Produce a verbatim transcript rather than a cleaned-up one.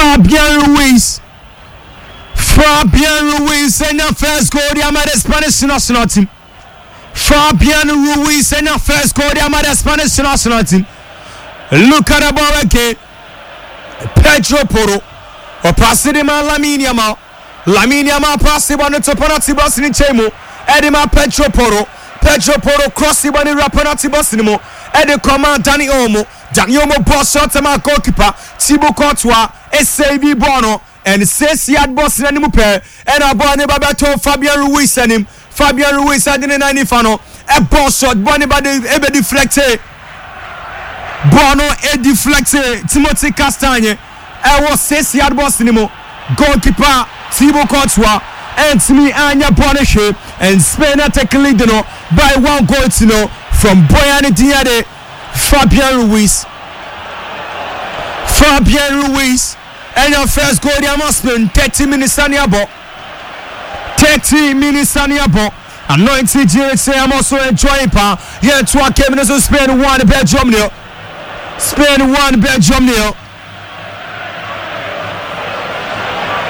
Fabian Ruiz. Fabian Ruiz and your first goal, the Amada Spanish national team. Fabian Ruiz and your first goal, the Amada Spanish national team. Look at the ball again. Pedro Porro. Or pass it in my Lamine Yamal. Lamine Yamal pass it on the Topanati bus in Chemo. Edima Pedro Porro. Pedro Porro cross it on the Rapanati bus in Mo. Edi command Danny Olmo. Danny Olmo boss shot to my goalkeeper. Thibaut Courtois. S A B Bono. And says he had boss in any pair. And our boy never told Fabian Ruiz and him. Fabian Ruiz had in a ninety fano. A boss shot. Bonnie by the ever deflected. Bono a deflected. Timothy Castagne. I was says he had boss in him. Goalkeeper Thibaut Courtois. And to me, Anya Bonishe. And Spain attack lead by one goal to know from Boyani Diade. Fabian Ruiz. Fabian Ruiz. And your first goal, you must spend thirty minutes on your ball. thirty minutes on your ball. Anointed J X A, I'm also enjoying pa. Yeah, two Kevin is Spain one, Belgium nil. Spain one, Belgium nil.